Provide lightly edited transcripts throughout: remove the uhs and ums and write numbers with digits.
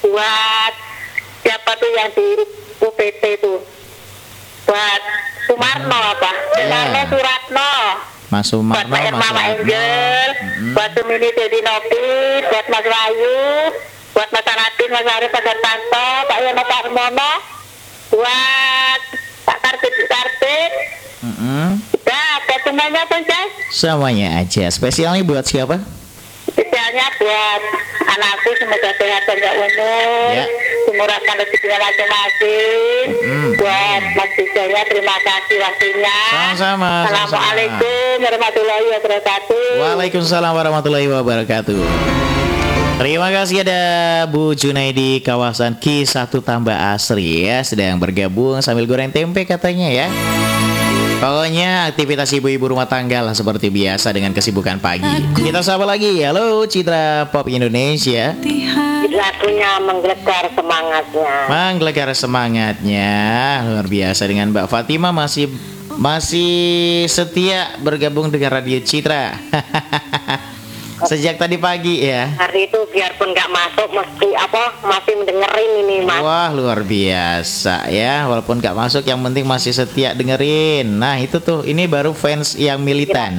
buat siapa tuh yang di UPT tuh, buat Sumarno apa? Sumarno Suratno. Mas Buat Sumarno, Pak Mas Mama Suratno. Angel, buat Sumini Dedi Nopi, buat Mas Wahyu, buat Mas Aratin, Mas Arif, Pak Tanto, Pak Yono, Pak Armono, buat Pak Kartit. Udah, buat semuanya Poncas. Semuanya aja. Spesialnya buat siapa? Spesialnya buat anakku, semoga sehat dan gak umur, Ya. dimurahkan rezekinya masing-masing. Buat Mas Wijaya, terima kasih waktunya. Sama-sama. Assalamualaikum warahmatullahi wabarakatuh. Waalaikumsalam warahmatullahi wabarakatuh. Terima kasih ada Bu Junaidi kawasan Q1 Tambah Asri ya, sedang bergabung sambil goreng tempe katanya ya. Pokoknya aktivitas ibu-ibu rumah tangga lah seperti biasa dengan kesibukan pagi. Kita sapa lagi. Halo Citra Pop Indonesia. Lagunya menggelegar semangatnya. Menggelegar semangatnya luar biasa dengan Mbak Fatima masih setia bergabung dengan Radio Citra. Sejak tadi pagi ya. Hari itu biarpun nggak masuk masih mendengerin ini Mas. Wah luar biasa ya. Walaupun gak masuk yang penting masih setia dengerin. Nah itu tuh, ini baru fans yang militan.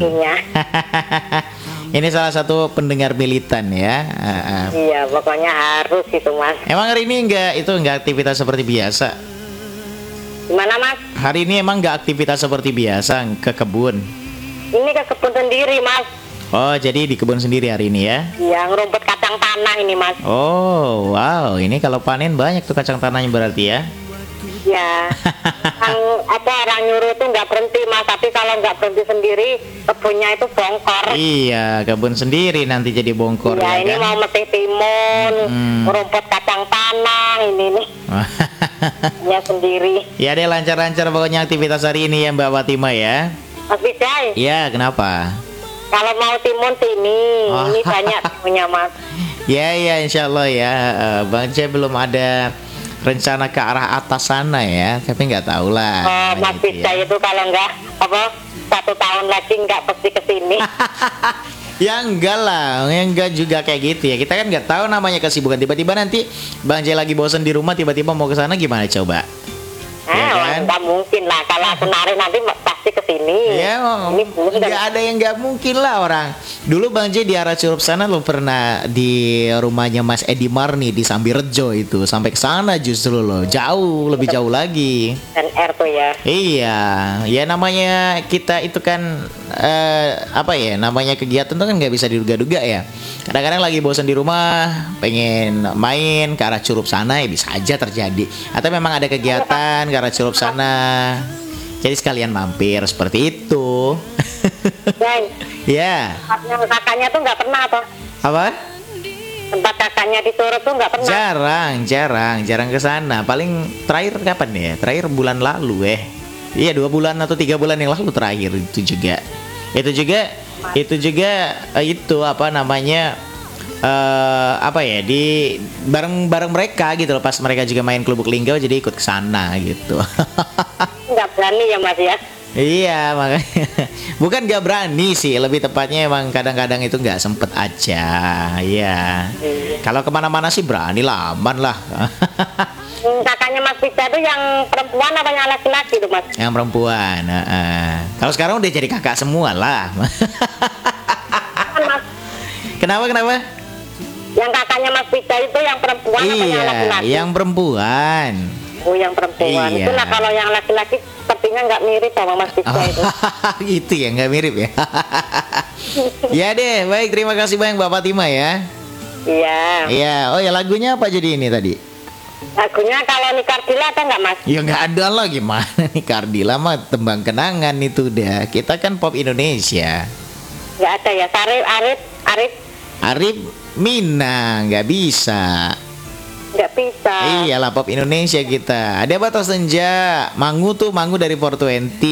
Ini salah satu pendengar militan ya. Iya pokoknya harus itu Mas. Emang hari ini enggak aktivitas seperti biasa? Gimana Mas? Hari ini emang enggak aktivitas seperti biasa ke kebun? Ini ke kebun sendiri Mas. Oh jadi di kebun sendiri hari ini ya? Iya, ngerumput kacang tanah ini Mas. Oh wow, ini kalau panen banyak tuh kacang tanahnya berarti ya? Ya, orang nyuruh tuh nggak berhenti Mas, tapi kalau nggak berhenti sendiri kebunnya itu bongkor. Iya, kebun sendiri nanti jadi bongkor ya, ya ini kan? mau meti timun, merumput kacang tanah ini nih. Ya sendiri. Ya deh, lancar-lancar pokoknya aktivitas hari ini ya Mbak Fatima ya. Mas Wijay, Ya kenapa? kalau mau timun sini, Oh. ini banyak timunnya Mas. Ya insya Allah ya. Bang Jai belum ada rencana ke arah atas sana ya, tapi nggak tahu lah. Oh, Mas Gitu ya. Wijay itu kalau nggak 1 tahun lagi nggak pasti kesini. Ya enggak lah, ya enggak juga kayak gitu ya. Kita kan nggak tahu namanya kesibukan. Tiba-tiba nanti Bang Jai lagi bosen di rumah, tiba-tiba mau ke sana gimana coba? Ya kan? Nggak mungkin lah. Kalau aku narik nanti pasti kesini. Ya, Ini belum nggak ada yang nggak mungkin lah orang. Dulu Bang J di arah Curup sana lo pernah di rumahnya Mas Edi Marni di Sambirejo itu, sampai ke sana justru lo, jauh lebih jauh lagi. NR tuh ya. Iya, ya namanya kita itu kan namanya kegiatan tuh kan nggak bisa diduga-duga ya. Kadang-kadang lagi bosan di rumah, pengen main ke arah Curup sana ya bisa aja terjadi. Atau memang ada kegiatan ke arah Curup sana. Jadi sekalian mampir seperti itu. Bang, Ya. yang kakaknya tuh nggak pernah apa? Apa? Tempat kakaknya di Surat tuh nggak pernah. Jarang ke sana. Paling terakhir kapan ya? Terakhir bulan lalu Iya 2 bulan atau 3 bulan yang lalu terakhir itu juga. Itu apa namanya? Di bareng mereka gitu loh, pas mereka juga main ke Lubuk Linggau jadi ikut ke sana gitu. Nggak berani ya Mas ya. Iya makanya bukan gak berani sih, lebih tepatnya emang kadang-kadang itu nggak sempet aja. Iya. Kalau kemana-mana sih berani lah, aman lah. Kakaknya Mas Pita itu yang perempuan apa yang laki-laki tuh Mas? Yang perempuan. Kalau sekarang udah jadi kakak semua lah. Kan Mas, Kenapa? yang kakaknya Mas Pita itu yang perempuan apa yang Iya, laki-laki? yang perempuan. Oh yang perempuan. Iya. Itulah kalau yang laki-laki sepertinya nggak mirip sama Mas Pita itu. Gitu ya, nggak mirip ya. Ya deh, baik, terima kasih banyak Mbak Fatima ya. Iya. Iya, oh ya lagunya apa jadi ini tadi? Lagunya kalau Nikardila ada nggak Mas? Ya nggak ada lah, gimana nih Kardila mah tembang kenangan itu dah. Kita kan pop Indonesia. Nggak ada ya. Arif Mina nggak bisa. Nggak bisa. Iyalah pop Indonesia kita. Ada Batas Senja, Mangu dari 420.